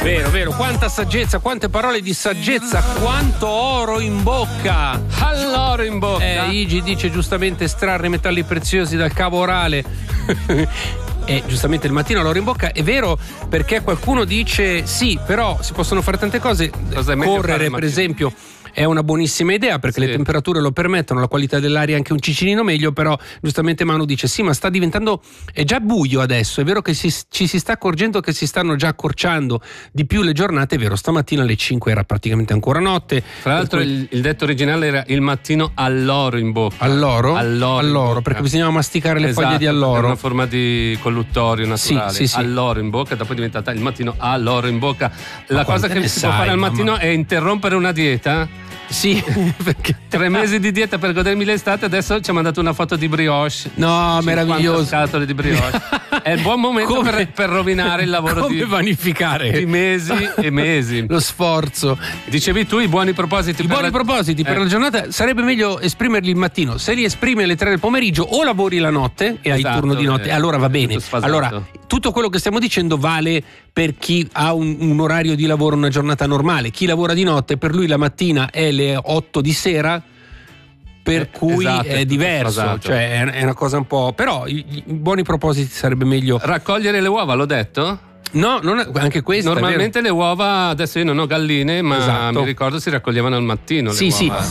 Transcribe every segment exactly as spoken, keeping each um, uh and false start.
Vero, vero, quanta saggezza, quante parole di saggezza, quanto oro in bocca. All'oro in bocca. Eh, Igi dice giustamente estrarre metalli preziosi dal cavo orale. E giustamente il mattino l'oro in bocca, è vero, perché qualcuno dice sì, però si possono fare tante cose. Cosa è meglio fare correre al per mattino? esempio è una buonissima idea, perché Sì. le temperature lo permettono, la qualità dell'aria è anche un cicinino meglio, però giustamente Manu dice sì, ma sta diventando, è già buio adesso, è vero che si, ci si sta accorgendo che si stanno già accorciando di più le giornate, è vero, stamattina alle cinque era praticamente ancora notte. Tra l'altro per cui- il, il detto originale era il mattino all'oro in bocca. All'oro? All'oro, in All'oro, bocca. perché bisognava masticare le Esatto, foglie di per alloro. una forma di colluttorio naturale. Sì, sì, sì. All'oro in bocca, dopo è diventata il mattino all'oro in bocca. La Ma cosa quante che ne si può sai, fare al mamma? mattino è interrompere una dieta. Sì, perché Tre mesi di dieta per godermi l'estate, adesso ci ha mandato una foto di brioche. no, meraviglioso. Scatole di brioche. È il buon momento Come- per, per rovinare il lavoro come di, vanificare di mesi e mesi. lo sforzo. Dicevi tu i buoni propositi I per buoni la... propositi per Eh. la giornata sarebbe meglio esprimerli il mattino. Se li esprimi alle tre del pomeriggio o lavori la notte e hai il Esatto, turno di notte, eh, allora va è bene. tutto sfasato. Allora, tutto quello che stiamo dicendo vale per chi ha un, un orario di lavoro, una giornata normale. Chi lavora di notte, per lui la mattina è le otto di sera, per Eh, cui esatto, è è tutto diverso, sfasato. cioè è, è una cosa un po'. Però i, i buoni propositi sarebbe meglio. Raccogliere le uova, l'ho detto? No, non è- anche questo. è vero. Normalmente le uova, adesso io non ho galline, ma Esatto. mi ricordo si raccoglievano al mattino. Le Sì, sì. uova.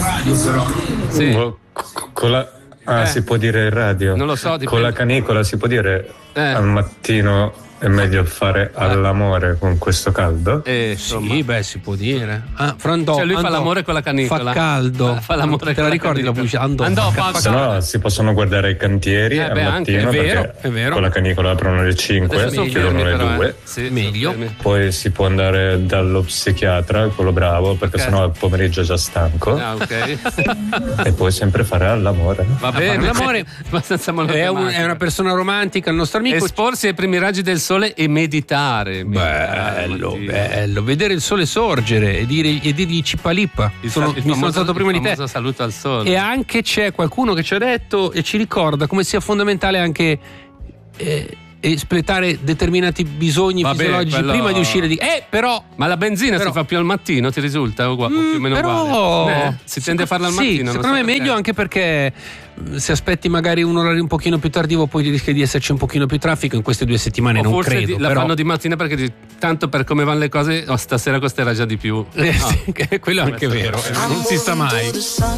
Sì. Co- co- Con la, ah, Eh. si può dire in radio. Non lo so, Con dipende. la canicola si può dire Eh. al mattino è meglio fare all'amore con questo caldo. Eh, insomma. Sì, beh, si può dire. Ah, Frandò, Cioè lui fa andò, l'amore con la canicola. Fa caldo. Fa l'amore Te con la la ricordi la canicola. pubblicità? Andò, Andò, fa- fa- Se no si possono guardare i cantieri Eh, al beh, anche, mattino, è vero, perché è vero. con la canicola aprono alle cinque, Adesso sono chiudono fermi alle però, due. eh. Sì, Meglio. sono fermi. Poi si può andare dallo psichiatra, quello bravo, perché Ok. sennò il pomeriggio è già stanco. Ah, ok. E poi sempre fare all'amore. Va bene. l'amore Abbastanza è, un- monotematica. è una persona romantica, il nostro amico. Esporsi ai primi raggi del sole e meditare. meditare Bello, al mattino. bello, vedere il sole sorgere e, dire, e dirgli cipalippa. Il, Sono- sa- il mi sono famoso- stato prima il di te. famoso saluto al sole. E anche c'è qualcuno che ci ha detto e ci ricorda come sia fondamentale anche eh, espletare determinati bisogni Vabbè, fisiologici quello- prima di uscire di. Eh, però. Ma la benzina Però- si fa più al mattino, ti risulta? Ugua- o Mm, più o meno però uguale? Eh, si tende a farla al sì, mattino. non secondo so me è perché. meglio, anche perché mh, se aspetti magari un orario un pochino più tardivo poi rischia di esserci un pochino più traffico. In queste due settimane O non forse credo, di- la però fanno di mattina perché di- tanto per come vanno le cose, oh, stasera costerà già di più. Eh, No. sì, che quello è anche vero, eh, non si sa mai.